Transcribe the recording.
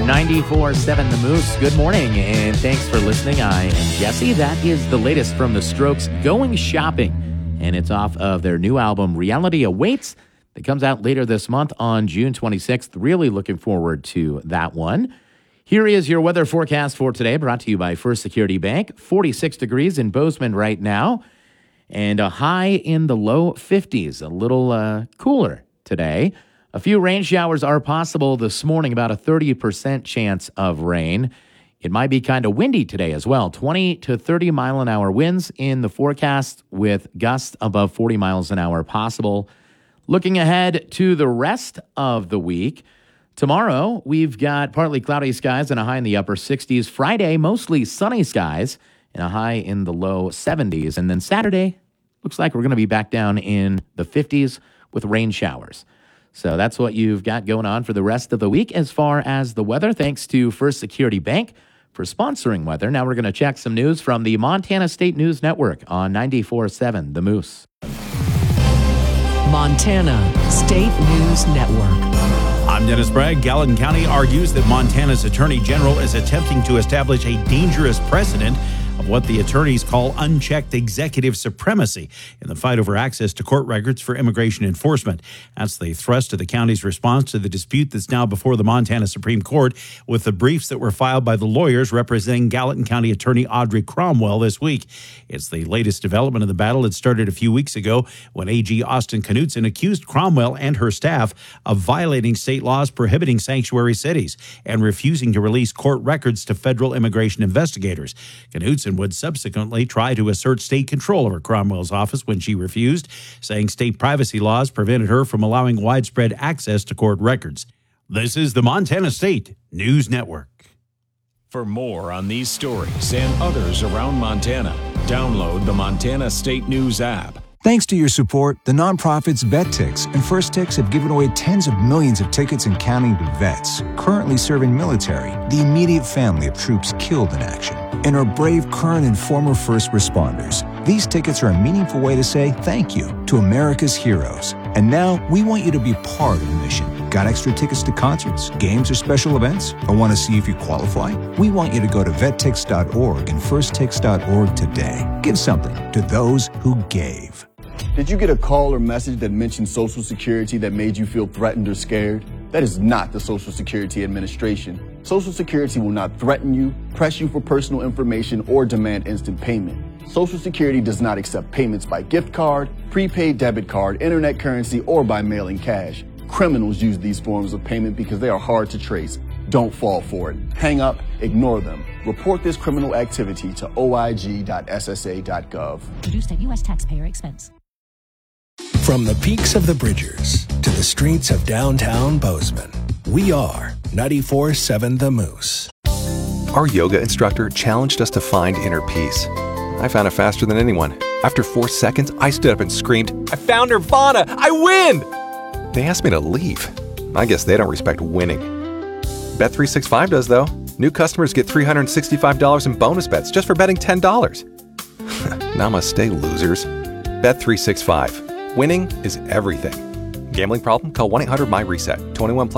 94.7 The Moose. Good morning, and thanks for listening. I am Jesse. That is the latest from the Strokes, Going Shopping, and it's off of their new album, Reality Awaits, that comes out later this month on June 26th. Really looking forward to that one. Here is your weather forecast for today, brought to you by First Security Bank. 46 degrees in Bozeman right now, and a high in the low 50s, a little cooler today. A few rain showers are possible this morning, about a 30% chance of rain. It might be kind of windy today as well. 20 to 30 mile an hour winds in the forecast with gusts above 40 miles an hour possible. Looking ahead to the rest of the week, tomorrow we've got partly cloudy skies and a high in the upper 60s. Friday, mostly sunny skies and a high in the low 70s. And then Saturday, looks like we're going to be back down in the 50s with rain showers. So that's what you've got going on for the rest of the week as far as the weather. Thanks to First Security Bank for sponsoring weather. Now we're going to check some news from the Montana State News Network on 94.7 The Moose. Montana State News Network. I'm Dennis Bragg. Gallatin County argues that Montana's Attorney General is attempting to establish a dangerous precedent of what the attorneys call unchecked executive supremacy in the fight over access to court records for immigration enforcement. That's the thrust of the county's response to the dispute that's now before the Montana Supreme Court with the briefs that were filed by the lawyers representing Gallatin County Attorney Audrey Cromwell this week. It's the latest development in the battle. It started a few weeks ago when AG Austin Knudsen accused Cromwell and her staff of violating state laws prohibiting sanctuary cities and refusing to release court records to federal immigration investigators. Knudsen would subsequently try to assert state control over Cromwell's office when she refused, saying state privacy laws prevented her from allowing widespread access to court records. This is the Montana State News Network. For more on these stories and others around Montana, download the Montana State News app. Thanks to your support, the nonprofits VetTix and First Tix have given away tens of millions of tickets and counting to vets currently serving military, the immediate family of troops killed in action, and our brave current and former first responders. These tickets are a meaningful way to say thank you to America's heroes. And now we want you to be part of the mission. Got extra tickets to concerts, games, or special events? Or want to see if you qualify? We want you to go to vettix.org and firsttix.org today. Give something to those who gave. Did you get a call or message that mentioned Social Security that made you feel threatened or scared? That is not the Social Security Administration. Social Security will not threaten you, press you for personal information, or demand instant payment. Social Security does not accept payments by gift card, prepaid debit card, internet currency, or by mailing cash. Criminals use these forms of payment because they are hard to trace. Don't fall for it. Hang up, ignore them. Report this criminal activity to oig.ssa.gov. Produced at U.S. taxpayer expense. From the peaks of the Bridgers to the streets of downtown Bozeman, we are 94.7 The Moose. Our yoga instructor challenged us to find inner peace. I found it faster than anyone. After 4 seconds, I stood up and screamed, "I found Nirvana! I win!" They asked me to leave. I guess they don't respect winning. Bet365 does, though. New customers get $365 in bonus bets just for betting $10. Namaste, losers. Bet365. Winning is everything. Gambling problem? Call 1-800-MY-RESET. 21 plus.